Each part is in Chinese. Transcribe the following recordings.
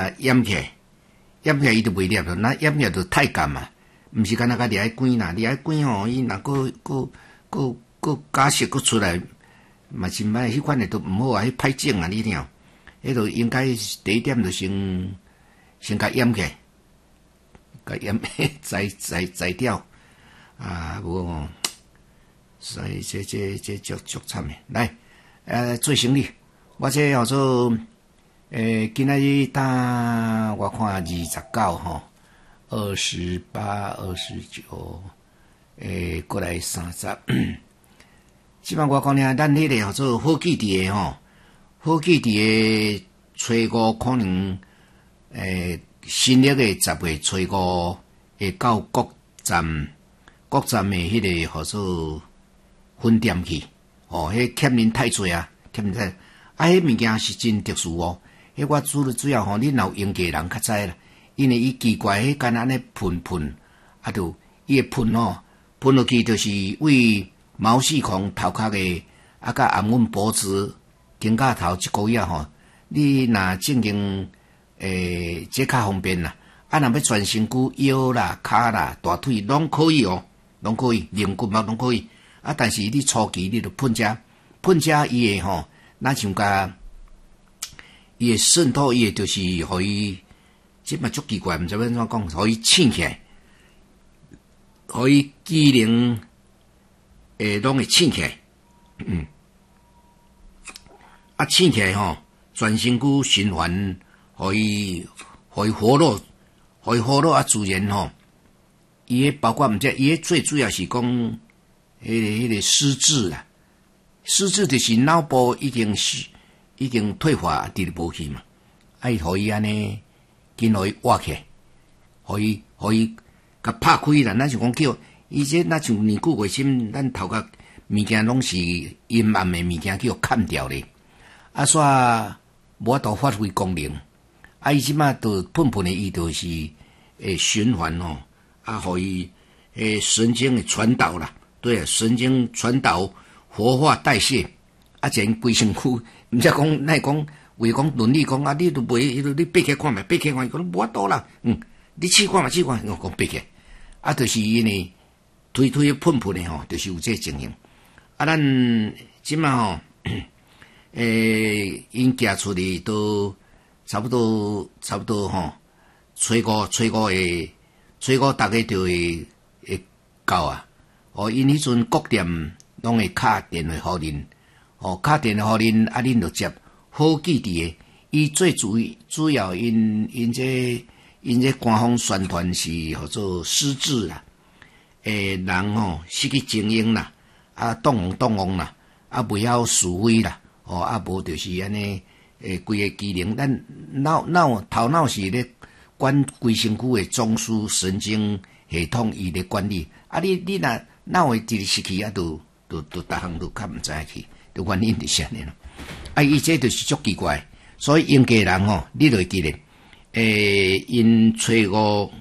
淹起来，淹起来伊就袂粒咯，那淹起来就太干嘛，毋是干那个离开关啦，离开关吼，伊若个假释个出来，嘛真歹，迄款诶都毋好啊，迄歹整啊，你听，迄就应该第一点就先甲淹起来，甲淹摘掉啊，无吼，所以这足惨诶，来做生理，我这叫做。今仔日打我看29吼，28、29，过来30。即摆我讲咧，咱迄个叫做火炬伫诶吼，火炬伫诶初五可能新历诶10月初5会到国站诶迄个叫做分店去，哦，迄欠人太侪啊，欠人太，迄物件是真特殊哦。迄我主要吼，恁若有用过人较知啦，因为伊奇怪，迄干安尼喷，啊，就伊会喷吼，喷落去就是为毛细孔头壳诶，啊，甲按阮脖子、颈胛头即个月吼，你若正经这较方便啦。啊，若要全身躯腰啦、骹啦、大腿拢可以哦，拢可以，零骨嘛拢可以。啊，但是你初期你着喷遮伊会吼，咱像甲。伊会渗透，伊会就是互伊，即嘛足奇怪，毋知要怎讲，互伊刺起来，互伊机能拢会刺起来，啊刺起来吼，全身躯循环，互伊活络，啊自然吼，伊迄包括毋知，伊迄最主要是讲迄个失智啦，失智就是脑部已经退化，直直无去嘛，啊，互伊安尼，紧互伊活起来，互伊甲拍开啦。咱就讲叫，伊这那像年久月深，咱头壳物件拢是阴暗的物件，叫砍掉咧。啊，煞无法度发挥功能。啊，伊即马都喷的伊就是循环吼，啊，互伊神经的传导啦，对，神经传导、活化、代谢，啊，这规身躯。毋则讲，乃讲为讲伦理讲啊，你都袂，你爬起看觅，爬起看，伊讲无法度啦。你试看，我讲爬起，啊，就是因为推喷的吼，就是有这情形。啊，咱即马吼，因寄出去都差不多吼，初五大家就会到啊。哦，因迄阵各店拢会敲电话互恁。哦，敲电话互恁，啊，恁就接，好记伫诶。伊最主要因这官方宣传是叫做失智啦，人吼失去经营啦，啊，动王啦，啊，袂晓思维啦，哦，啊，无就是安尼，规个机能，咱头脑是咧管规身躯诶中枢神经系统伊咧管理，啊，你若脑会直失去，啊，都逐项都较毋知去。就原因就是安尼咯，啊，伊这就是足奇怪，所以应家人吼，你就会记得，因初五、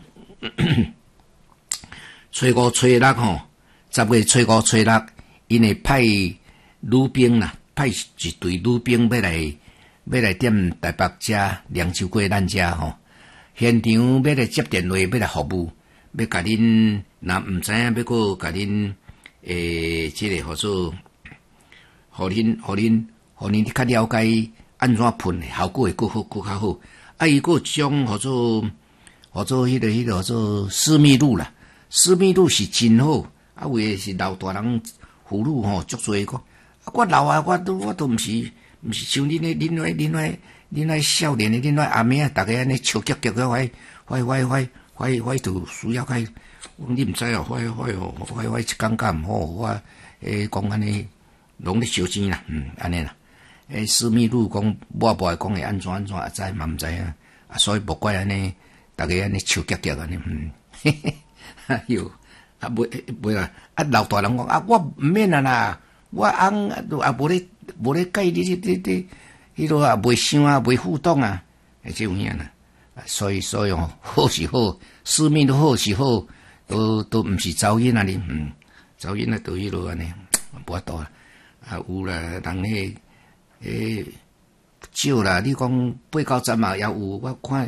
初六吼，10月初五、初六，因会派女兵啦，派一队女兵要来踮台北遮凉州过咱遮吼，现场要来接电话，要来服务，要甲恁若毋知影，要搁甲恁这个叫做。互恁较了解安怎喷，效果会更较好。啊，伊个种叫做迄个叫做私密露啦，私密露是真好。啊，为是老大人妇女吼足多个。啊，我老啊，我都毋是像恁那少年的恁那阿妹啊，逐个安尼笑结结个，坏就需要开。你毋知哦，坏一感觉毋好，我讲安尼。拢咧烧钱啦，安尼啦。私密露讲抹讲会安怎啊知嘛毋知啊，啊，所以莫怪安尼，逐个安尼笑结结安尼，哎哟，啊袂啦，啊老大人讲啊，我毋免啊啦，我翁也无咧介你迄落啊袂伤啊，袂互动啊，即有影啦。所以哦，好是好，私密露好是好，都毋是噪音啊哩，噪音啊都迄落安尼，无法度啊。啊有啦，人少啦。你讲8、9站嘛也有，我看